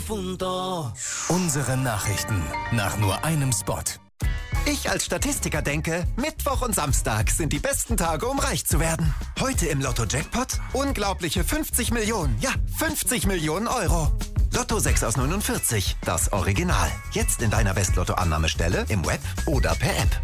profundo. Unsere Nachrichten nach nur einem Spot. Ich als Statistiker denke, Mittwoch und Samstag sind die besten Tage, um reich zu werden. Heute im Lotto-Jackpot unglaubliche 50 Millionen. Ja, 50 Millionen Euro. Lotto 6 aus 49, das Original. Jetzt in deiner Westlotto-Annahmestelle, im Web oder per App.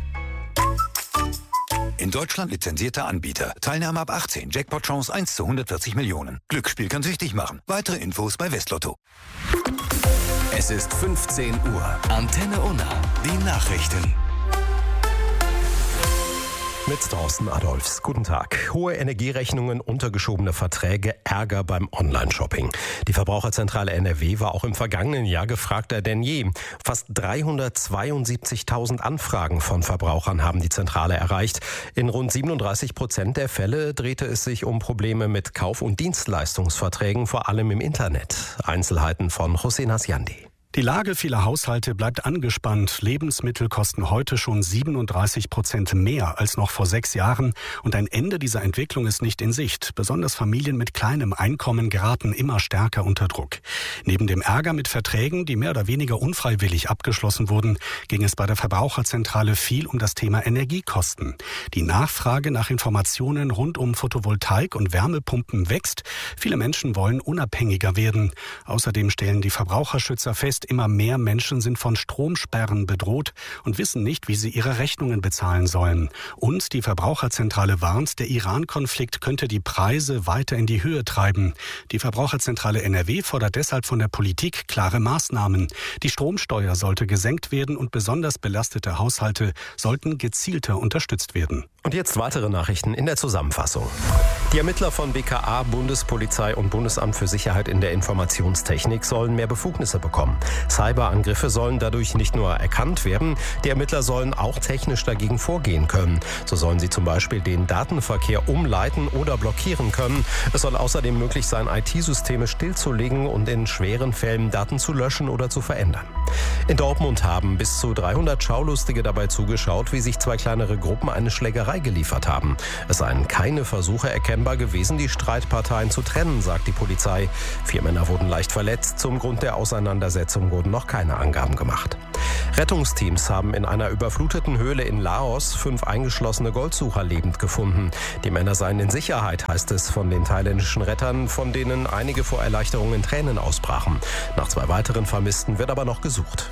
In Deutschland lizenzierter Anbieter. Teilnahme ab 18. Jackpot-Chance 1 zu 140 Millionen. Glücksspiel kann süchtig machen. Weitere Infos bei Westlotto. Es ist 15 Uhr. Antenne Unna. Die Nachrichten. Mit Thorsten Adolfs. Guten Tag. Hohe Energierechnungen, untergeschobene Verträge, Ärger beim Online-Shopping. Die Verbraucherzentrale NRW war auch im vergangenen Jahr gefragter denn je. Fast 372.000 Anfragen von Verbrauchern haben die Zentrale erreicht. In rund 37% der Fälle drehte es sich um Probleme mit Kauf- und Dienstleistungsverträgen, vor allem im Internet. Einzelheiten von Hossein Hasyandi. Die Lage vieler Haushalte bleibt angespannt. Lebensmittel kosten heute schon 37% mehr als noch vor 6 Jahren. Und ein Ende dieser Entwicklung ist nicht in Sicht. Besonders Familien mit kleinem Einkommen geraten immer stärker unter Druck. Neben dem Ärger mit Verträgen, die mehr oder weniger unfreiwillig abgeschlossen wurden, ging es bei der Verbraucherzentrale viel um das Thema Energiekosten. Die Nachfrage nach Informationen rund um Photovoltaik und Wärmepumpen wächst. Viele Menschen wollen unabhängiger werden. Außerdem stellen die Verbraucherschützer fest, immer mehr Menschen sind von Stromsperren bedroht und wissen nicht, wie sie ihre Rechnungen bezahlen sollen. Und die Verbraucherzentrale warnt, der Iran-Konflikt könnte die Preise weiter in die Höhe treiben. Die Verbraucherzentrale NRW fordert deshalb von der Politik klare Maßnahmen. Die Stromsteuer sollte gesenkt werden und besonders belastete Haushalte sollten gezielter unterstützt werden. Und jetzt weitere Nachrichten in der Zusammenfassung. Die Ermittler von BKA, Bundespolizei und Bundesamt für Sicherheit in der Informationstechnik sollen mehr Befugnisse bekommen. Cyberangriffe sollen dadurch nicht nur erkannt werden, die Ermittler sollen auch technisch dagegen vorgehen können. So sollen sie zum Beispiel den Datenverkehr umleiten oder blockieren können. Es soll außerdem möglich sein, IT-Systeme stillzulegen und in schweren Fällen Daten zu löschen oder zu verändern. In Dortmund haben bis zu 300 Schaulustige dabei zugeschaut, wie sich 2 kleinere Gruppen eine Schlägerei geliefert haben. Es seien keine Versuche erkennbar gewesen, die Streitparteien zu trennen, sagt die Polizei. 4 Männer wurden leicht verletzt. Zum Grund der Auseinandersetzung wurden noch keine Angaben gemacht. Rettungsteams haben in einer überfluteten Höhle in Laos 5 eingeschlossene Goldsucher lebend gefunden. Die Männer seien in Sicherheit, heißt es von den thailändischen Rettern, von denen einige vor Erleichterung in Tränen ausbrachen. Nach 2 weiteren Vermissten wird aber noch gesucht.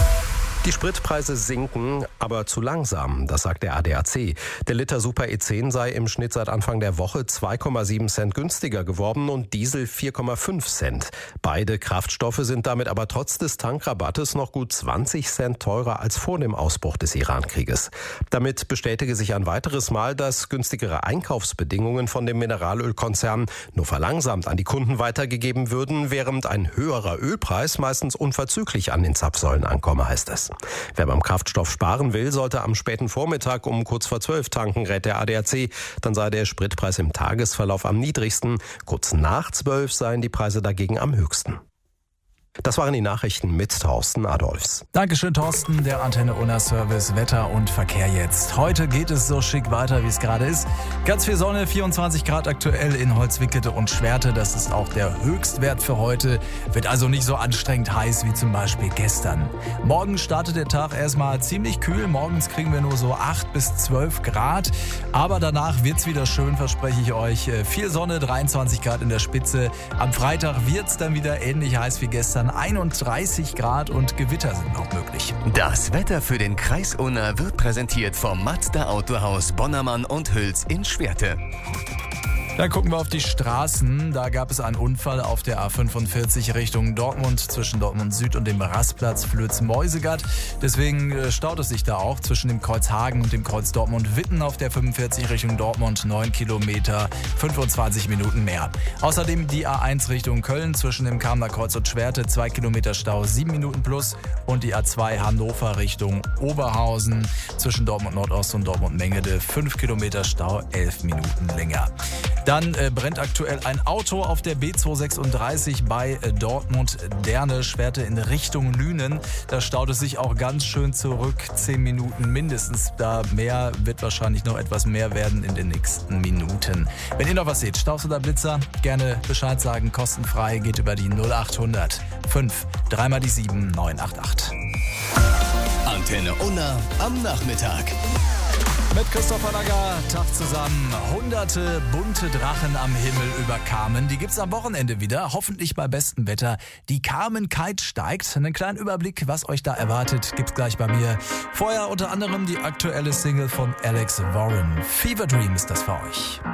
Die Spritpreise sinken, aber zu langsam, das sagt der ADAC. Der Liter Super E10 sei im Schnitt seit Anfang der Woche 2,7 Cent günstiger geworden und Diesel 4,5 Cent. Beide Kraftstoffe sind damit aber trotz des Tankrabattes noch gut 20 Cent teurer als vor dem Ausbruch des Iran-Krieges. Damit bestätige sich ein weiteres Mal, dass günstigere Einkaufsbedingungen von dem Mineralölkonzern nur verlangsamt an die Kunden weitergegeben würden, während ein höherer Ölpreis meistens unverzüglich an den Zapfsäulen ankomme, heißt es. Wer beim Kraftstoff sparen will, sollte am späten Vormittag um kurz vor 12 tanken, rät der ADAC. Dann sei der Spritpreis im Tagesverlauf am niedrigsten. Kurz nach 12 seien die Preise dagegen am höchsten. Das waren die Nachrichten mit Thorsten Adolfs. Dankeschön, Thorsten, der Antenne Unna Service, Wetter und Verkehr jetzt. Heute geht es so schick weiter, wie es gerade ist. Ganz viel Sonne, 24 Grad aktuell in Holzwickede und Schwerte. Das ist auch der Höchstwert für heute. Wird also nicht so anstrengend heiß wie zum Beispiel gestern. Morgen startet der Tag erstmal ziemlich kühl. Morgens kriegen wir nur so 8 bis 12 Grad. Aber danach wird's wieder schön, verspreche ich euch. Viel Sonne, 23 Grad in der Spitze. Am Freitag wird's dann wieder ähnlich heiß wie gestern. 31 Grad und Gewitter sind noch möglich. Das Wetter für den Kreis Unna wird präsentiert vom Mazda Autohaus Bonnermann und Hüls in Schwerte. Dann gucken wir auf die Straßen. Da gab es einen Unfall auf der A45 Richtung Dortmund zwischen Dortmund Süd und dem Rastplatz Flöz-Meusegatt. Deswegen staut es sich da auch zwischen dem Kreuz Hagen und dem Kreuz Dortmund-Witten auf der 45 Richtung Dortmund 9 Kilometer, 25 Minuten mehr. Außerdem die A1 Richtung Köln zwischen dem Kamener Kreuz und Schwerte 2 Kilometer Stau, 7 Minuten plus. Und die A2 Hannover Richtung Oberhausen zwischen Dortmund Nordost und Dortmund Mengede 5 Kilometer Stau, 11 Minuten länger. Dann brennt aktuell ein Auto auf der B236 bei Dortmund-Derne, Schwerte in Richtung Lünen. Da staut es sich auch ganz schön zurück, 10 Minuten mindestens. Da mehr wird wahrscheinlich noch etwas mehr werden in den nächsten Minuten. Wenn ihr noch was seht, Staus oder Blitzer, gerne Bescheid sagen, kostenfrei, geht über die 0800 5 3 mal die 7 988. Antenne Unna am Nachmittag. Mit Christopher Lager, Tag zusammen. Hunderte bunte Drachen am Himmel über Kamen. Die gibt's am Wochenende wieder, hoffentlich bei bestem Wetter. Die Kamen Kite steigt. Einen kleinen Überblick, was euch da erwartet, gibt's gleich bei mir. Vorher unter anderem die aktuelle Single von Alex Warren. Fever Dream ist das für euch.